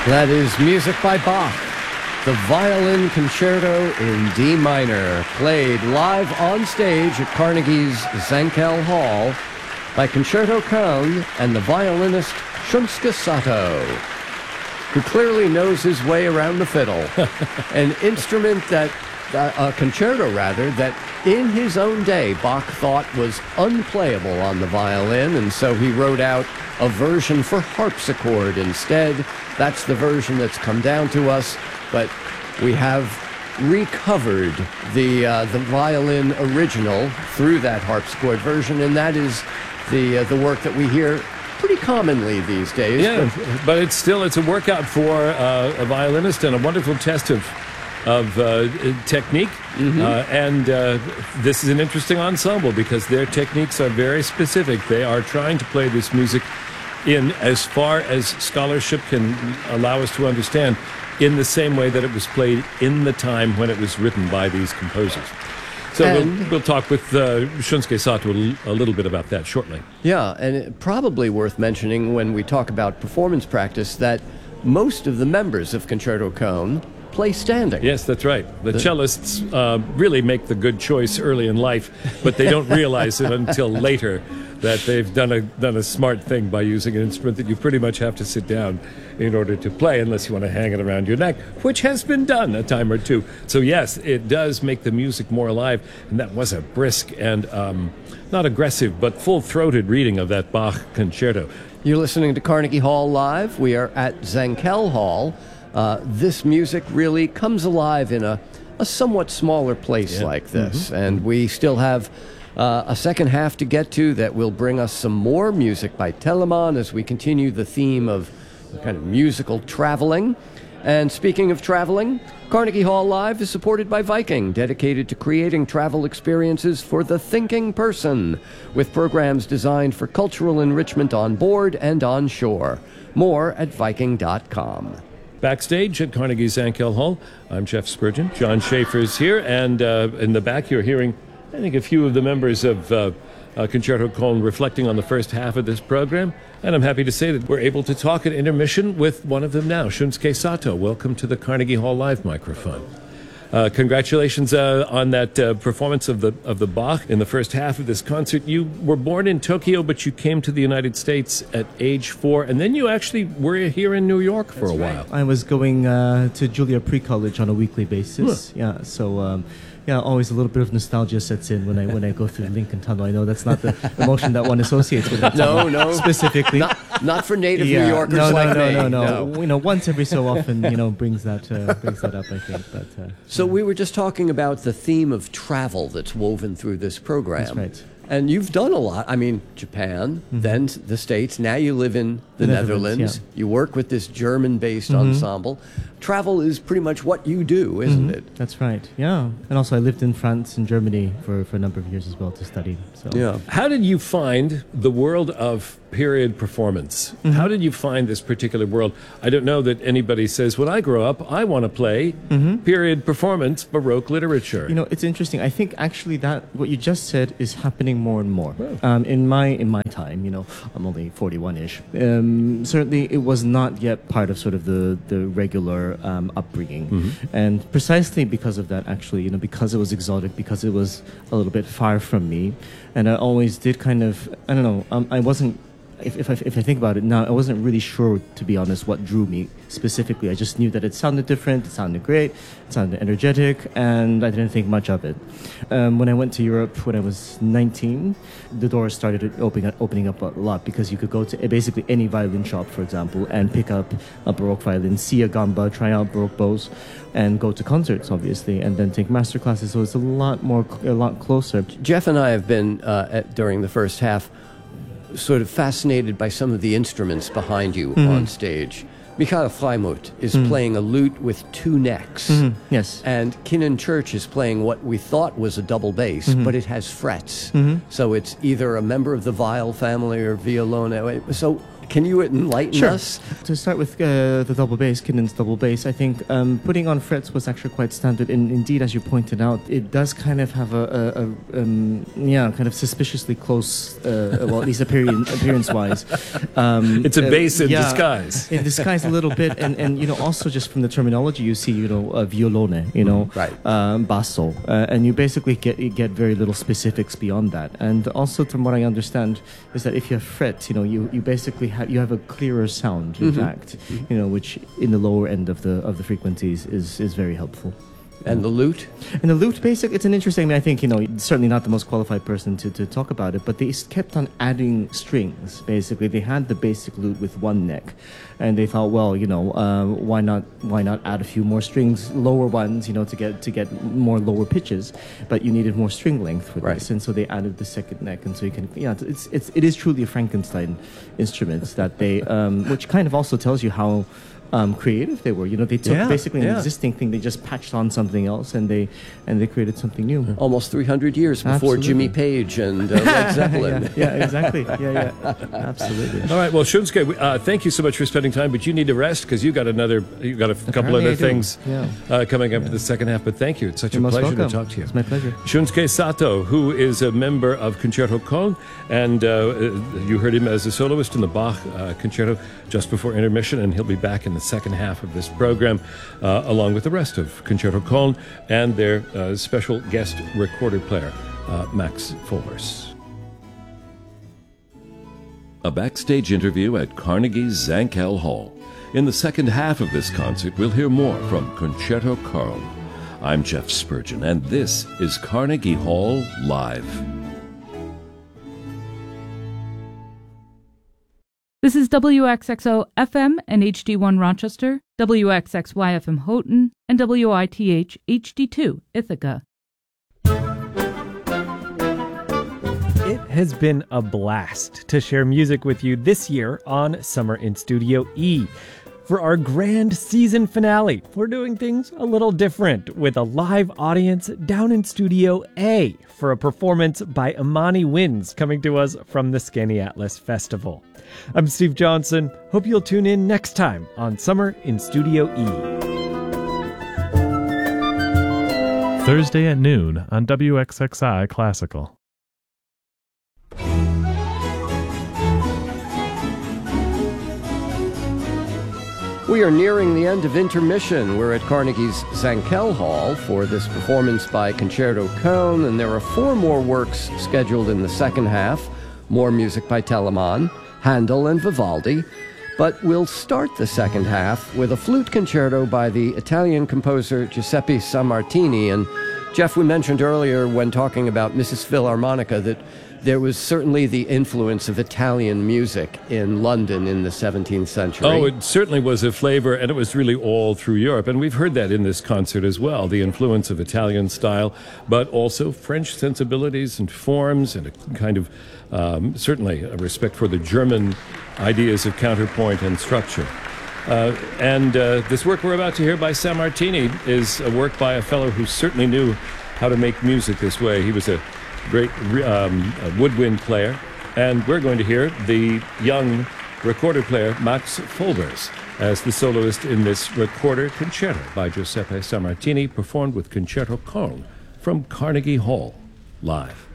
That is music by Bach, the Violin Concerto in D minor, played live on stage at Carnegie's Zankel Hall by Concerto Cone and the violinist Shunsuke Sato, who clearly knows his way around the fiddle, an instrument that, a concerto rather, that in his own day Bach thought was unplayable on the violin, and so he wrote out a version for harpsichord instead. That's the version that's come down to us, but we have recovered the violin original through that harpsichord version, and that is the work that we hear pretty commonly these days. Yeah, but it's a workout for a violinist and a wonderful test of technique. And this is an interesting ensemble because their techniques are very specific. They are trying to play this music in, as far as scholarship can allow us to understand, in the same way that it was played in the time when it was written by these composers. So we'll talk with Shunsuke Sato a little bit about that shortly. Yeah, and it probably worth mentioning when we talk about performance practice that most of the members of Concerto Cone play standing. Yes, that's right. The cellists really make the good choice early in life, but they don't realize it until later that they've done a smart thing by using an instrument that you pretty much have to sit down in order to play, unless you want to hang it around your neck, which has been done a time or two. So yes, it does make the music more alive, and that was a brisk and not aggressive, but full-throated reading of that Bach concerto. You're listening to Carnegie Hall Live. We are at Zankel Hall. This music really comes alive in a somewhat smaller place like this, and we still have a second half to get to that will bring us some more music by Telemann as we continue the theme of kind of musical traveling. And speaking of traveling, Carnegie Hall Live is supported by Viking, dedicated to creating travel experiences for the thinking person, with programs designed for cultural enrichment on board and on shore. More at Viking.com. Backstage at Carnegie Zankel Hall, I'm Jeff Spurgeon. John Schaefer is here, and in the back you're hearing, I think, a few of the members of Concerto Cone reflecting on the first half of this program. And I'm happy to say that we're able to talk at intermission with one of them now, Shunsuke Sato. Welcome to the Carnegie Hall Live microphone. Congratulations on that performance of the Bach in the first half of this concert. You were born in Tokyo, but you came to the United States at age 4, and then you actually were here in New York for a while. I was going to Juilliard Pre-College on a weekly basis. Yeah, so always a little bit of nostalgia sets in when I go through Lincoln Tunnel. I know that's not the emotion that one associates with that tunnel. No, specifically. Not for native New Yorkers like me. No. You know, once every so often, brings that up, I think. But so we were just talking about the theme of travel that's woven through this program. That's right. And you've done a lot. I mean, Japan, then the States. Now you live in the Netherlands. Yeah. You work with this German-based ensemble. Travel is pretty much what you do, isn't it? That's right. Yeah. And also I lived in France and Germany for a number of years as well to study. So yeah. How did you find the world of period performance? How did you find this particular world? I don't know that anybody says, when I grow up, I want to play period performance, Baroque literature. It's interesting. I think actually that what you just said is happening more and more. Wow. In my time, I'm only 41-ish. Certainly, it was not yet part of sort of the regular upbringing, and precisely because of that, actually, because it was exotic, because it was a little bit far from me, and I always did kind of, I don't know, I wasn't. If I think about it now, I wasn't really sure, to be honest, what drew me specifically. I just knew that it sounded different, it sounded great, it sounded energetic, and I didn't think much of it. When I went to Europe when I was 19, the doors started opening up a lot, because you could go to basically any violin shop, for example, and pick up a Baroque violin, see a gamba, try out Baroque bows, and go to concerts, obviously, and then take master classes. So it's a lot closer. Jeff and I have been, during the first half, sort of fascinated by some of the instruments behind you on stage. Michael Freimuth is playing a lute with 2 necks. Yes. And Kinnan Church is playing what we thought was a double bass, but it has frets. So it's either a member of the viol family or violone. So Can you enlighten us? To start with the double bass, Kinnon's double bass, I think putting on frets was actually quite standard. And indeed, as you pointed out, it does kind of have kind of suspiciously close, well, at least appearance-wise. It's a bass in disguise. In disguise a little bit. And also just from the terminology, you see, violone, right. basso. And you basically get very little specifics beyond that. And also, from what I understand, is that if you have frets, you basically have a clearer sound, in fact, which in the lower end of the frequencies is very helpful. And the lute? And the lute, basically, it's an interesting, I think, certainly not the most qualified person to talk about it, but they kept on adding strings, basically. They had the basic lute with one neck, and they thought, well, why not add a few more strings, lower ones, to get more lower pitches, but you needed more string length with this, and so they added the second neck, and so you can, it is truly a Frankenstein instrument that they, which kind of also tells you how creative they were. They took basically an existing thing, they just patched on something else, and they created something new. Almost 300 years before Jimmy Page and Led Zeppelin. Yeah, exactly. Yeah, absolutely. All right, well, Shunsuke, thank you so much for spending time, but you need to rest because you got a couple other things coming up in the second half. But thank you. It's such a pleasure to talk to you. It's my pleasure. Shunsuke Sato, who is a member of Concerto Cone, and you heard him as a soloist in the Bach concerto just before intermission, and he'll be back in the second half of this program, along with the rest of Concerto Cone and their special guest recorder player, Max Fulvers. A backstage interview at Carnegie's Zankel Hall. In the second half of this concert, we'll hear more from Concerto Cone. I'm Jeff Spurgeon, and this is Carnegie Hall Live. This is WXXO FM and HD1 Rochester, WXXY FM Houghton, and WITH HD2 Ithaca. It has been a blast to share music with you this year on Summer in Studio E. For our grand season finale, we're doing things a little different with a live audience down in Studio A for a performance by Imani Winds coming to us from the Scanny Atlas Festival. I'm Steve Johnson. Hope you'll tune in next time on Summer in Studio E. Thursday at noon on WXXI Classical. We are nearing the end of intermission. We're at Carnegie's Zankel Hall for this performance by Concerto Cone, and there are 4 more works scheduled in the second half. More music by Telemann, Handel, and Vivaldi. But we'll start the second half with a flute concerto by the Italian composer Giuseppe Sammartini. And Jeff, we mentioned earlier when talking about Mrs. Philharmonica that there was certainly the influence of Italian music in London in the 17th century. Oh, it certainly was a flavor, and it was really all through Europe. And we've heard that in this concert as well, the influence of Italian style, but also French sensibilities and forms, and a kind of, certainly, a respect for the German ideas of counterpoint and structure. This work we're about to hear by Sammartini is a work by a fellow who certainly knew how to make music this way. He was a great woodwind player, and we're going to hear the young recorder player Max Fulvers as the soloist in this recorder concerto by Giuseppe Sammartini, performed with Concerto Cone from Carnegie Hall live.